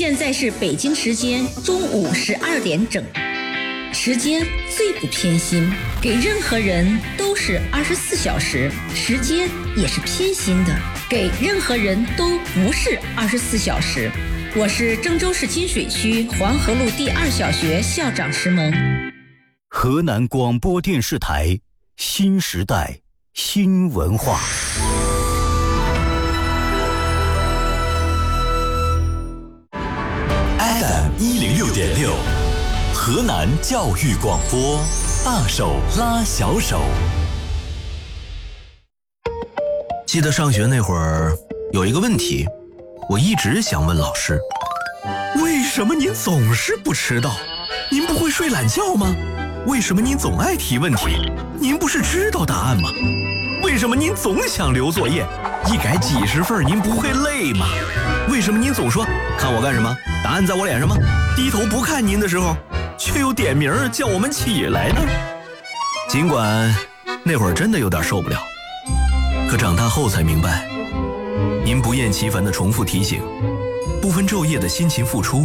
现在是北京时间中午12点整，时间最不偏心，给任何人都是24小时，时间也是偏心的，给任何人都不是24小时。我是郑州市金水区黄河路第2小学校长石萌。 河南广播电视台新时代新文化。FM106.6，河南教育广播，大手拉小手。 记得上学那会儿，有一个问题，我一直想问老师：为什么您总是不迟到？您不会睡懒觉吗？为什么您总爱提问题？您不是知道答案吗？为什么您总想留作业？一改几十份您不会累吗？为什么您总说看我干什么？答案在我脸上吗？低头不看您的时候，却又点名叫我们起来呢？尽管那会儿真的有点受不了，可长大后才明白，您不厌其烦地重复提醒，不分昼夜的辛勤付出，